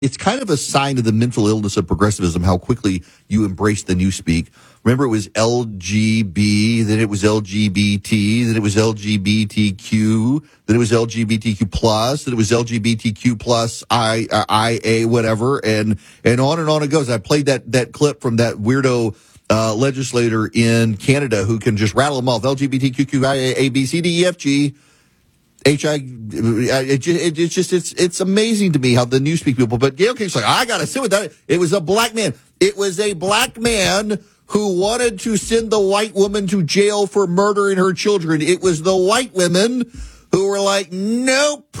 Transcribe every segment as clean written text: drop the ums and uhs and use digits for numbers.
it's kind of a sign of the mental illness of progressivism, how quickly you embrace the newspeak. Remember, it was LGB, then it was LGBT, then it was LGBTQ, then it was LGBTQ plus, then it was LGBTQ plus IA, whatever, and on it goes. I played that clip from that weirdo legislator in Canada who can just rattle them off: LGBTQIA, A, B, C, D, E, F, G, H, I. It's amazing to me how the newspeak people. But Gayle King's like, I gotta sit with that. It was a black man. It was a black man who wanted to send the white woman to jail for murdering her children. It was the white women who were like, nope.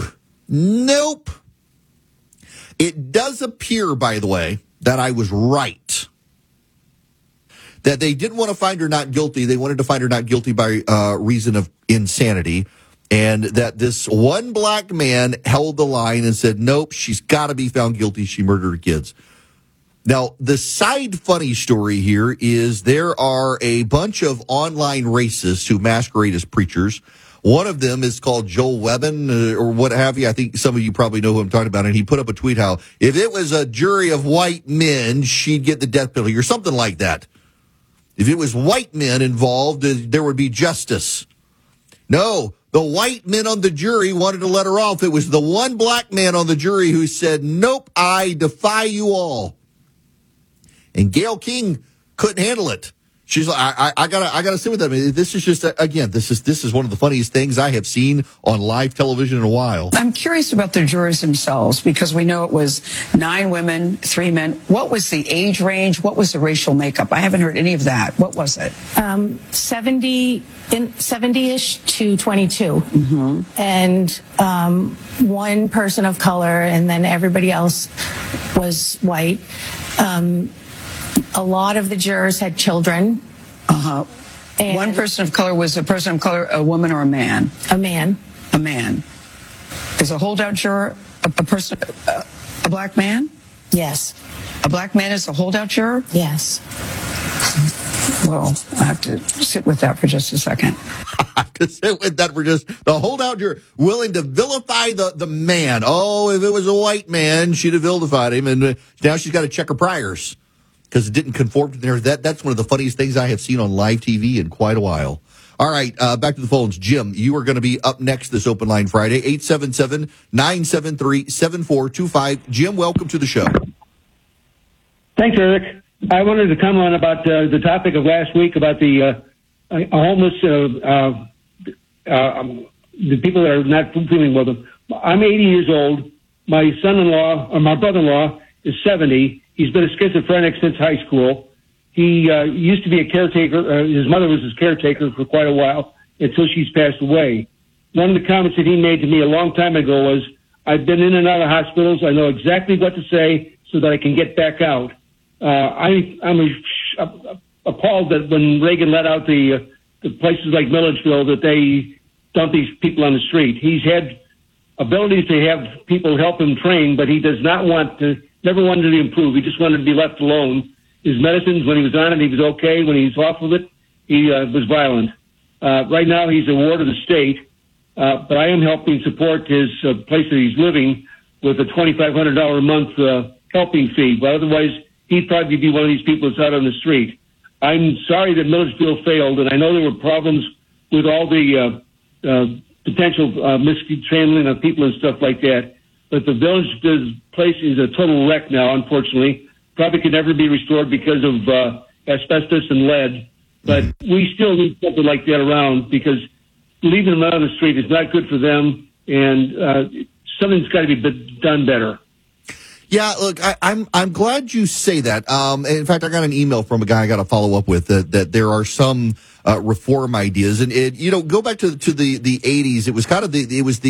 It does appear, by the way, that I was right. That they didn't want to find her not guilty. They wanted to find her not guilty by reason of insanity. And that this one black man held the line and said, nope, she's got to be found guilty. She murdered her kids. Now, the side funny story here is there are a bunch of online racists who masquerade as preachers. One of them is called Joel Webbin or what have you. I think some of you probably know who I'm talking about. And he put up a tweet how if it was a jury of white men, she'd get the death penalty or something like that. If it was white men involved, there would be justice. No, the white men on the jury wanted to let her off. It was the one black man on the jury who said, nope, I defy you all. And Gayle King couldn't handle it. She's like, I gotta sit with them. This is just, again, this is one of the funniest things I have seen on live television in a while. I'm curious about the jurors themselves because we know it was 9 women, 3 men. What was the age range? What was the racial makeup? I haven't heard any of that. What was it? 70-ish to 22. Mm-hmm. And one person of color, and then everybody else was white. A lot of the jurors had children. Uh-huh. One person of color was a person of color, a woman or a man? A man. A man. Is a holdout juror a person, a black man? Yes. A black man is a holdout juror? Yes. Well, I have to sit with that for just a second. I have to sit with that for just the holdout juror willing to vilify the man. Oh, if it was a white man, she'd have vilified him, and now she's got to check her priors because it didn't conform to there. That's one of the funniest things I have seen on live TV in quite a while. All right, back to the phones. Jim, you are going to be up next this Open Line Friday, 877-973-7425. Jim, welcome to the show. Thanks, Eric. I wanted to comment about the topic of last week about the homeless, the people that are not feeling well. I'm 80 years old. My son-in-law, or my brother-in-law, is 70. He's been a schizophrenic since high school. He used to be a caretaker. His mother was his caretaker for quite a while until she's passed away. One of the comments that he made to me a long time ago was, I've been in and out of hospitals. I know exactly what to say so that I can get back out. I'm appalled that when Reagan let out the places like Milledgeville that they dump these people on the street. He's had abilities to have people help him train, but he does not never wanted to improve. He just wanted to be left alone. His medicines, when he was on it, he was okay. When he was off of it, he was violent. Right now, he's a ward of the state, but I am helping support his place that he's living with a $2,500 a month helping fee. But otherwise, he'd probably be one of these people that's out on the street. I'm sorry that Milledgeville failed, and I know there were problems with all the potential mishandling of people and stuff like that. But the village place is a total wreck now, unfortunately. Probably could never be restored because of asbestos and lead. But we still need something like that around because leaving them out on the street is not good for them, and something's got to be done better. Yeah, look, I'm glad you say that. In fact, I got an email from a guy I got to follow up with that there are some reform ideas, and go back to the 80s. It was kind of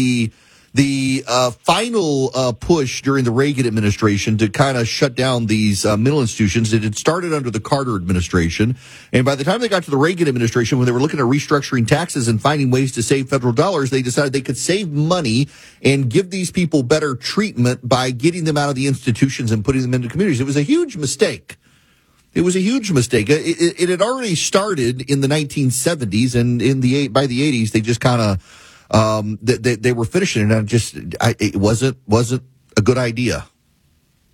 the final push during the Reagan administration to kind of shut down these mental institutions. It had started under the Carter administration. And by the time they got to the Reagan administration, when they were looking at restructuring taxes and finding ways to save federal dollars, they decided they could save money and give these people better treatment by getting them out of the institutions and putting them into communities. It was a huge mistake. It was a huge mistake. It had already started in the 1970s, and by the 80s, they just kind of they were finishing it, and it wasn't a good idea.